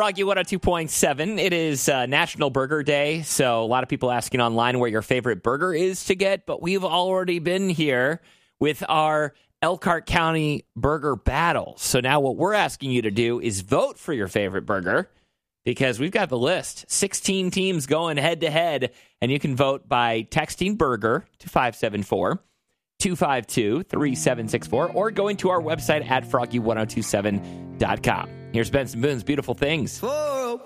Froggy 102.7. It is National Burger Day, so a lot of people asking online where your favorite burger is to get, but we've already been here with our Elkhart County Burger Battle. So now what we're asking you to do is vote for your favorite burger, because we've got the list. 16 teams going head-to-head, and you can vote by texting burger to 574-252-3764 or going to our website at froggy1027.com. Here's Benson Boone's Beautiful Things.